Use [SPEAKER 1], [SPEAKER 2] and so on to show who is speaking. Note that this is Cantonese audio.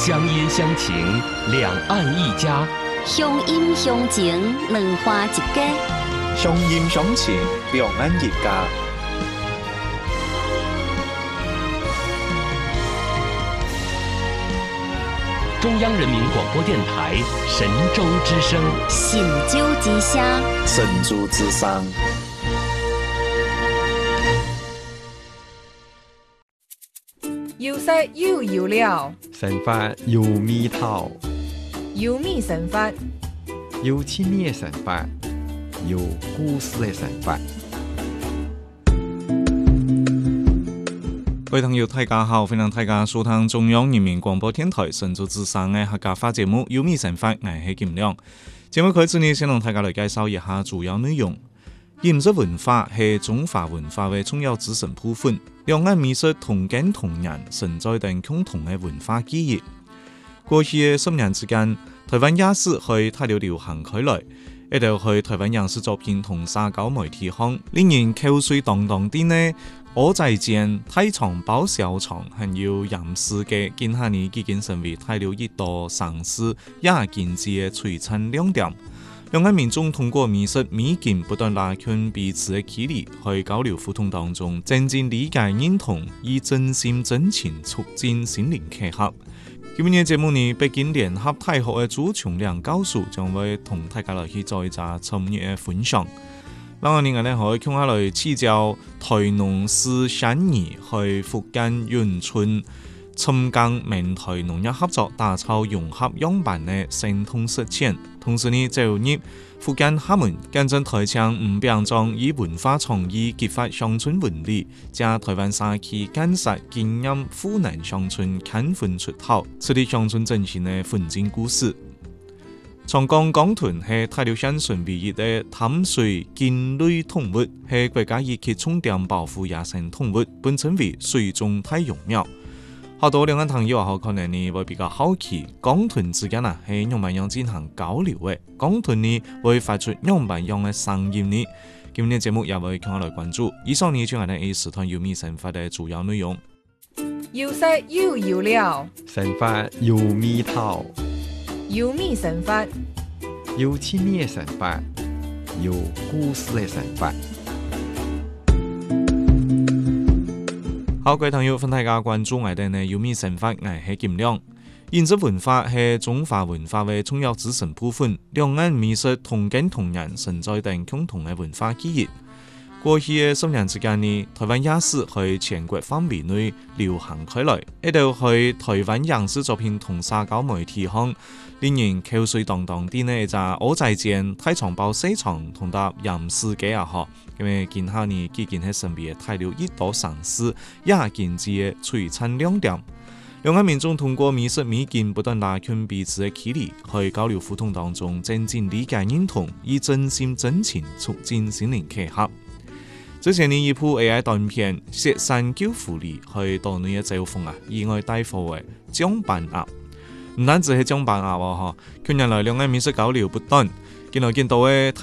[SPEAKER 1] 乡音乡情，两岸一家；
[SPEAKER 2] 乡音乡情，两花一家；
[SPEAKER 3] 乡音乡情，两岸一家。
[SPEAKER 1] 中央人民广播电台神州之声，
[SPEAKER 2] 神州之声，
[SPEAKER 3] 神州之声。
[SPEAKER 4] 有色又有料，
[SPEAKER 5] 神法有味道，
[SPEAKER 4] 有味神法，
[SPEAKER 5] 有趣味的神法，有故事的神法。各位朋友，大家好，歡迎大家收聽中央人民廣播電台神州之聲嘅客家話節目《有味神法》，我係金亮。節目開始呢，先同大家來介紹一下主要內容。飲食文化係中華文化嘅重要組成部分，兩岸美食同根同源，存在等共同嘅文化記憶。過去嘅10年之間，台灣夜市去大流行起來，一度去台灣影視作品同社交媒體上，令人口水蕩蕩啲呢。蚵仔煎、大腸包小腸，還有鹽絲雞，今下年已經成為大陸一道城市也經濟嘅璀璨亮點。兩岸民眾通過美食美景不斷拉近彼此嘅距離，去交流互動當中增進理解認同，以真心真情促進心靈契合。今年節目呢，北京聯合大學嘅朱瓊亮教授將會同大家來去做一個深入嘅分享。然後另外呢，可以傾下來請教台農師善義去福建遠春深耕閩台農業合作打造融合樣板的生動實踐，同時呢就入福建廈門見證台腔五餅裝以文化創意結發鄉村文理，加台灣社區建設經驗湖南鄉村看分出頭，此地鄉村振興的奮進故事。長江江豚係大陸縣純唯一嘅淡水鯨類動物，係國家一級重點保護野生動物，本稱為水中太陽鳥。好多兩岸朋友可能呢會比較好奇，江豚之間係用乜樣進行交流嘅？江豚呢會發出樣乜樣嘅聲音呢？今日節目也會向我來關注。以上呢就係呢時段有味神法嘅主要內容。
[SPEAKER 4] 有色又有料，
[SPEAKER 5] 神法有味道。
[SPEAKER 4] 有味神法，
[SPEAKER 5] 有趣味的神法，有故事的神法。好，各位朋友，歡迎大家關注我哋嘅有味神法，我係金亮。飲食文化係中華文化嘅重要組成部分，兩岸美食同根同源，存在等共同嘅文化記憶。過去嘅10年之間呢，台灣夜市喺全國範圍內流行起來，一度去台灣影視作品同社交媒體上，令人口水蕩蕩啲呢，就蚵仔煎、大腸包小腸同搭鹽絲雞嗬，咁啊今下呢已經係成為大陸一道城市也經濟嘅璀璨亮點。兩岸民眾通過美食美景不斷拉近彼此嘅距離，去交流互動當中增進理解認同，以真心真情促進心靈契合。之前呢一部 AI 短片《雪山救狐狸》去島內嘅走風意外帶貨嘅獎板鴨，唔單止係獎板鴨喎，近年來兩岸美食交流不斷，見到嘅